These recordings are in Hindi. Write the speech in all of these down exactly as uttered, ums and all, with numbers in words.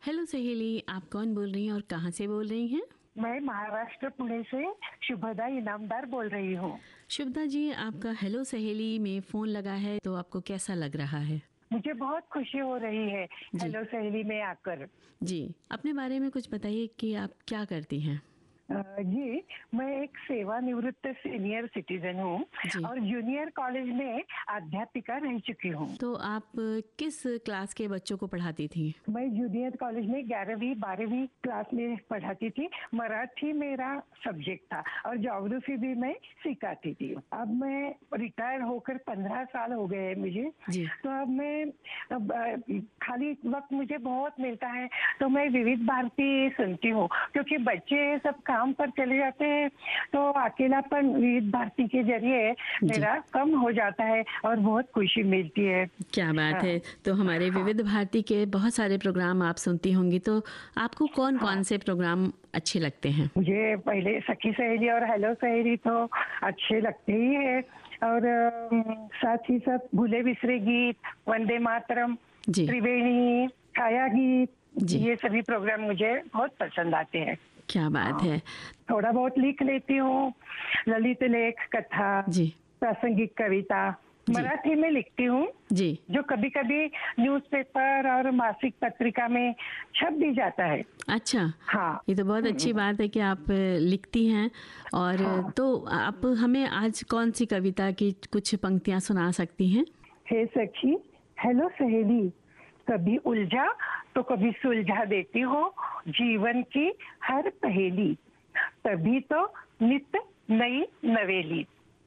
हेलो सहेली, आप कौन बोल रही हैं और कहाँ से बोल रही हैं? मैं महाराष्ट्र पुणे से शुभदा इनामदार बोल रही हूँ। शुभदा जी, आपका हेलो सहेली में फ़ोन लगा है तो आपको कैसा लग रहा है? मुझे बहुत खुशी हो रही है जी। हेलो सहेली में आकर। जी, अपने बारे में कुछ बताइए कि आप क्या करती हैं? अ, जी, मैं एक सेवानिवृत्त सीनियर सिटीजन हूँ जी। और जूनियर कॉलेज में अध्यापिका रह चुकी हूँ। तो आप किस क्लास के बच्चों को पढ़ाती थी? मैं जूनियर कॉलेज में ग्यारहवीं बारहवीं क्लास में पढ़ाती थी। मराठी मेरा सब्जेक्ट था और ज्योग्राफी भी मैं सिखाती थी। अब मैं रिटायर होकर पंद्रह साल हो गए हैं मुझे। जी। तो अब मैं अब अ, खाली वक्त मुझे बहुत मिलता है तो मैं विविध भारती सुनती हूँ, क्योंकि बच्चे सब काम पर चले जाते हैं तो अकेलापन विविध भारती के जरिए जी। मेरा कम हो जाता है और बहुत खुशी मिलती है। क्या बात हाँ, है! तो हमारे हाँ, विविध भारती के बहुत सारे प्रोग्राम आप सुनती होंगी, तो आपको कौन-कौन हाँ। से प्रोग्राम अच्छे लगते हैं? मुझे पहले सखी सहेली और हेलो सहेली तो अच्छे लगते ही है और अम, साथ ही साथ भूले बिसरे गीत, वंदे मातरम, जी। त्रिवेणी, छाया गीत, जी। ये सभी प्रोग्राम मुझे बहुत पसंद आते हैं। क्या बात हाँ, है! थोड़ा बहुत लिख लेती हूँ, ललित लेख, कथा, जी। प्रासंगिक कविता जी। मराठी में लिखती हूँ, जी। जो कभी कभी न्यूज़पेपर और मासिक पत्रिका में छप भी जाता है। अच्छा, हाँ। ये तो बहुत अच्छी हम्म, बात है कि आप अ, लिखती हैं। और हाँ। तो आप हमें आज कौन-सी कविता की कुछ पंक्तियाँ सुना सकती हैं? हे सखी, हेलो सहेली, कभी उलझा तो कभी सुलझा देती हो जीवन की हर पहेली, तभी तो नित नई नवेली।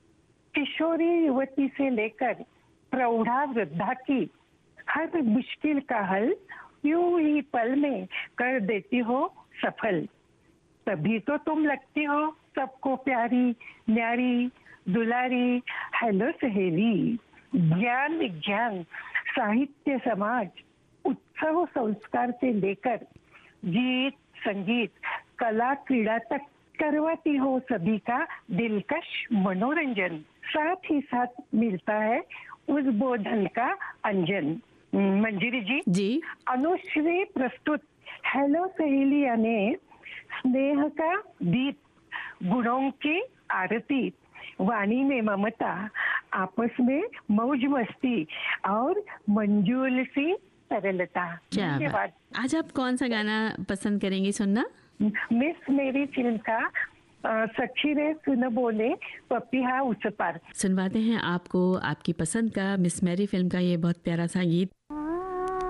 किशोरी युवती से लेकर प्रौढ़ा वृद्धा की हर मुश्किल का हल यूं ही पल में कर देती हो सफल, तभी तो तुम लगती हो सबको प्यारी, न्यारी, दुलारी। हेलो सहेली, ज्ञान विज्ञान, साहित्य समाज, उत्सव संस्कार से लेकर गीत संगीत, कला क्रीड़ा तक करवाती हो सभी का दिलकश मनोरंजन। साथ ही साथ मिलता है उस बोधन का अंजन। मंजिरी जी, जी। अनुश्री प्रस्तुत हेलो सहेली यानी स्नेह का दीप, गुणों की आरती, वाणी में ममता, आपस में मौज मस्ती और मंजूल सी सरलता। क्या बात! धन्यवाद। आज आप कौन-सा गाना पसंद करेंगी सुनना? मिस मेरी फिल्म का अ, सखी रे सुन बोले पपिहा उस पार। सुनवाते हैं आपको आपकी पसंद का मिस मैरी फ़िल्म का ये बहुत प्यारा-सा गीत।